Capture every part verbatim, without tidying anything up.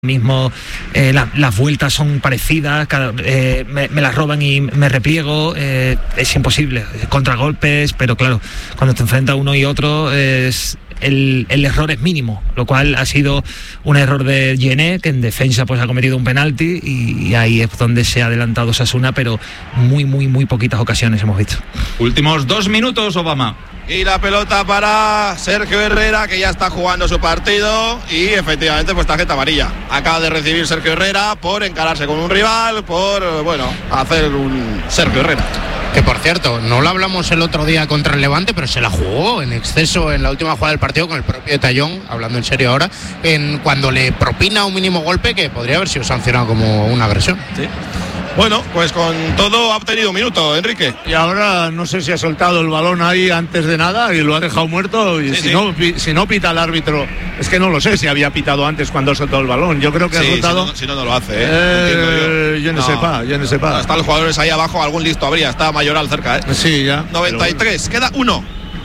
mismo eh, la, las vueltas son parecidas, cada, eh, me, me las roban y me repliego, eh, es imposible, contragolpes, pero claro, cuando te enfrentas uno y otro es, el, el error es mínimo, lo cual ha sido un error de Yené, que en defensa pues ha cometido un penalti y, y ahí es donde se ha adelantado Osasuna, pero muy muy muy poquitas ocasiones hemos visto. Últimos dos minutos, Obama. Y la pelota para Sergio Herrera, que ya está jugando su partido. Y efectivamente, pues tarjeta amarilla. Acaba de recibir Sergio Herrera por encararse con un rival, por, bueno, hacer un Sergio Herrera. Que por cierto, no lo hablamos el otro día contra el Levante, pero se la jugó en exceso en la última jugada del partido con el propio Tallón, hablando en serio ahora, en cuando le propina un mínimo golpe que podría haber sido sancionado como una agresión. Sí. Bueno, pues con todo ha obtenido un minuto, Enrique. Y ahora no sé si ha soltado el balón ahí antes de nada y lo ha dejado muerto. Y sí, si, sí. No, si no pita el árbitro, es que no lo sé si había pitado antes cuando ha soltado el balón. Yo creo que sí, ha soltado. Si no, si no, no lo hace, ¿eh? eh yo. yo no, no sé pa, yo no sé pa. No, están los jugadores ahí abajo, algún listo habría. Está Mayoral cerca, ¿eh? Sí, ya. noventa y tres, pero... queda uno.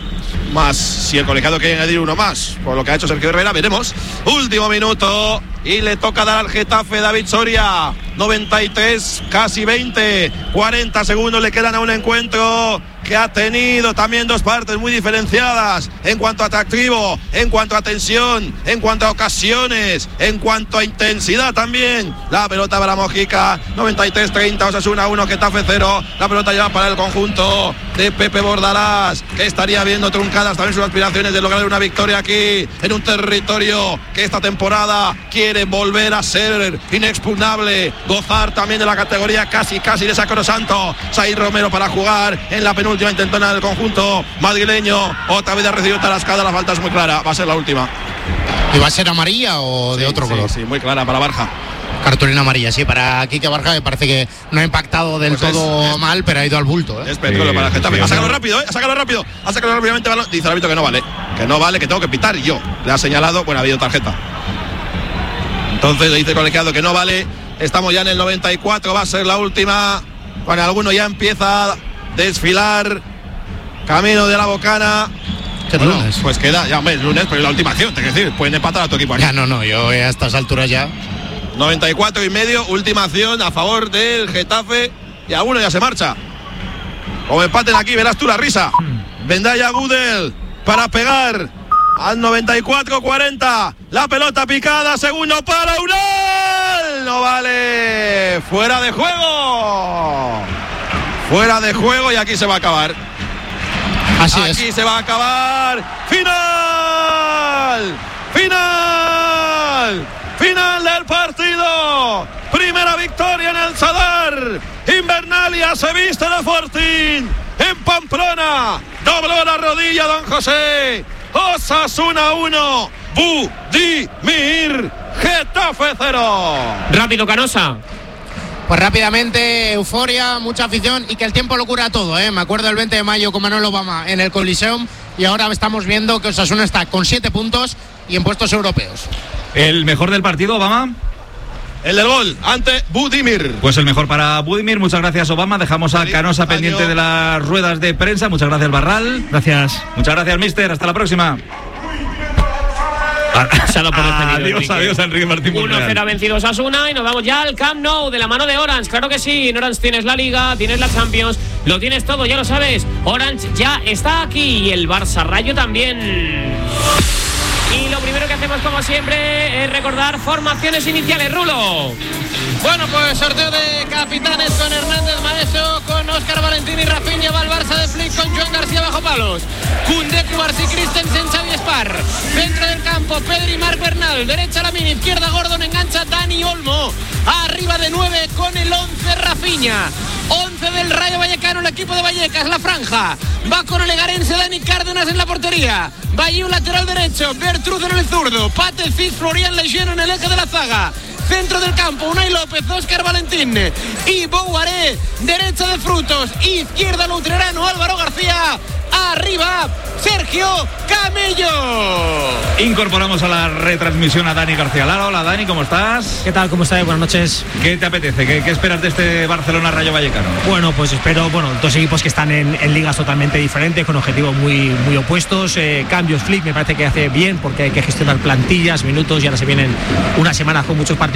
Más si el colegiado quiere añadir uno más por lo que ha hecho Sergio Herrera, veremos. Último minuto y le toca dar al Getafe David Soria. noventa y tres, casi veinte, cuarenta segundos le quedan a un encuentro que ha tenido también dos partes muy diferenciadas en cuanto a atractivo, en cuanto a tensión, en cuanto a ocasiones, en cuanto a intensidad también. La pelota para Mojica, noventa y tres treinta, Osasuna uno, Getafe cero. La pelota ya para el conjunto de Pepe Bordalás, que estaría viendo truncadas también sus aspiraciones de lograr una victoria aquí en un territorio que esta temporada quiere volver a ser inexpugnable, gozar también de la categoría casi casi de sacrosanto. Said Romero para jugar en la penúltima intentona del conjunto madrileño. Otra vez ha recibido Tarascada, la falta es muy clara, va a ser la última. ¿Y va a ser amarilla o sí, de otro sí, color? Sí, muy clara para Barja. Cartulina amarilla, sí, para Quique Barja, me parece que no ha impactado del pues todo es, es, mal, pero ha ido al bulto, ¿eh? Es petróleo sí, para el Getafe. Sí, ha sacado rápido, ¿eh? Ha sacado rápido. Ha sacado rápidamente. Dice el árbitro que no vale. Que no vale, que tengo que pitar yo. Le ha señalado, bueno, ha habido tarjeta. Entonces le dice el colegiado que no vale. Estamos ya en el noventa y cuatro, va a ser la última. Cuando alguno ya empieza a desfilar camino de la Bocana. ¿Qué bueno, lunes? Pues queda, ya hombre, es lunes, pero es la última acción, te quiero decir, pueden empatar a tu equipo aquí. Ya, no, no, yo a estas alturas ya. noventa y cuatro y medio, última acción a favor del Getafe y alguno ya se marcha. Como empaten aquí, verás tú la risa. Vendaya Gudel para pegar al noventa y cuatro cuarenta. La pelota picada, segundo para Unal. No vale, fuera de juego. Fuera de juego y aquí se va a acabar. Así aquí es. Aquí se va a acabar. Final. Final. Final del partido. Primera victoria en el Sadar. Invernalia se viste de Fortín. En Pamplona. Dobló la rodilla don José. Osasuna uno. Budimir. Getafe cero. Rápido, Canosa. Pues rápidamente, euforia, mucha afición y que el tiempo lo cura todo, ¿eh? Me acuerdo el veinte de mayo con Manuel Obama en el Coliseum y ahora estamos viendo que Osasuna está con siete puntos y en puestos europeos. ¿El mejor del partido, Obama? El del gol, ante Budimir. Pues el mejor para Budimir, muchas gracias, Obama. Dejamos a Canosa año. pendiente de las ruedas de prensa. Muchas gracias, Barral. Gracias. Muchas gracias, mister. Hasta la próxima. Adiós, adiós, Enrique Martín. uno cero ha vencido Osasuna y nos vamos ya al Camp Nou de la mano de Orange. Claro que sí, en Orange tienes la Liga, tienes la Champions, lo tienes todo, ya lo sabes. Orange ya está aquí y el Barça Rayo también. Y lo primero que hacemos, como siempre, es recordar formaciones iniciales. Rulo. Bueno, pues sorteo de capitanes con Hernández Maeso, con Óscar Valentín y Rafinha. Va el Barça de Flick con Joan García bajo palos. Koundé, Cubarsí, Christensen, Xavi Spar. Centro del campo, Pedri y Marc Bernal. Derecha Lamine, izquierda Gordon, engancha Dani Olmo. Arriba de nueve con el once Rafinha. once del Rayo Vallecano, el equipo de Vallecas, la franja. Va con el egarense Dani Cárdenas en la portería. Bayou lateral derecho, Bertruz en el zurdo. Pate, Fitz, Florian Lejeune en el eje de la zaga. Centro del campo, Unai López, Óscar Valentín y Bouaré. Derecha de Frutos, izquierda Lutrerano, Álvaro García. arriba Sergio Camello. Incorporamos a la retransmisión a Dani García Lara. Hola Dani, ¿cómo estás? ¿Qué tal? ¿Cómo estáis? Buenas noches. ¿Qué te apetece? ¿Qué, qué esperas de este Barcelona Rayo Vallecano? Bueno, pues espero, bueno, dos equipos que están en, en ligas totalmente diferentes, con objetivos muy, muy opuestos. Eh, cambios, Flick me parece que hace bien porque hay que gestionar plantillas, minutos y ahora se vienen unas semanas con muchos partidos